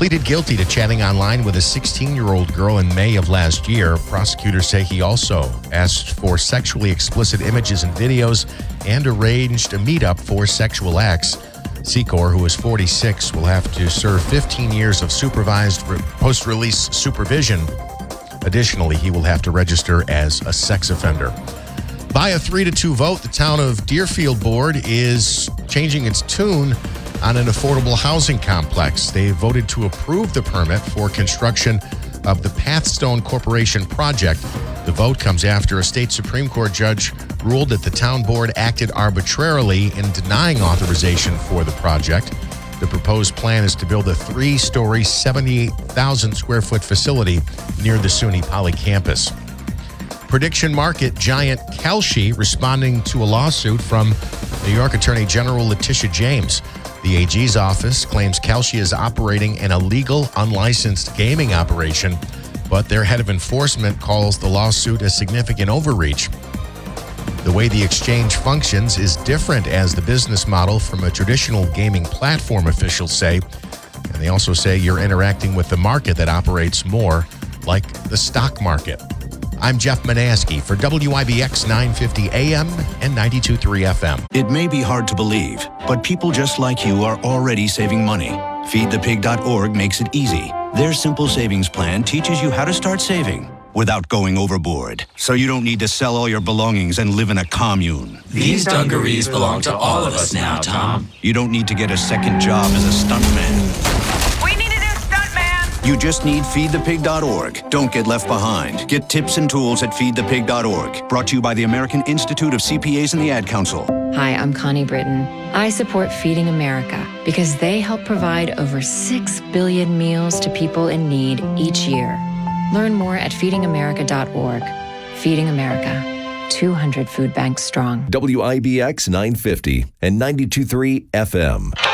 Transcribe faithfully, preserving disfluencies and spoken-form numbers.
pleaded guilty to chatting online with a sixteen-year-old girl in May of last year. Prosecutors say he also asked for sexually explicit images and videos and arranged a meetup for sexual acts. Secor, who is forty-six, will have to serve fifteen years of supervised re- post-release supervision. Additionally, he will have to register as a sex offender. By a three to two vote, the town of Deerfield Board is changing its tune on an affordable housing complex. They voted to approve the permit for construction of the Pathstone Corporation project. The vote comes after a state Supreme Court judge ruled that the town board acted arbitrarily in denying authorization for the project. The proposed plan is to build a three-story, seventy-eight thousand square foot facility near the SUNY Poly campus. Prediction market giant Kalshi responding to a lawsuit from New York Attorney General Letitia James. The A G's office claims Kalshi is operating an illegal, unlicensed gaming operation, but their head of enforcement calls the lawsuit a significant overreach. The way the exchange functions is different as the business model from a traditional gaming platform, officials say. And they also say you're interacting with the market that operates more like the stock market. I'm Jeff Manaski for W I B X nine fifty A M and ninety-two point three F M. It may be hard to believe, but people just like you are already saving money. feed the pig dot org makes it easy. Their simple savings plan teaches you how to start saving without going overboard, so you don't need to sell all your belongings and live in a commune. These dungarees belong to all of us now, Tom. You don't need to get a second job as a stuntman. We need a new stuntman! You just need feed the pig dot org. Don't get left behind. Get tips and tools at feed the pig dot org. Brought to you by the American Institute of C P As and the Ad Council. Hi, I'm Connie Britton. I support Feeding America because they help provide over six billion meals to people in need each year. Learn more at feeding america dot org. Feeding America, two hundred food banks strong. W I B X nine fifty and ninety-two point three F M.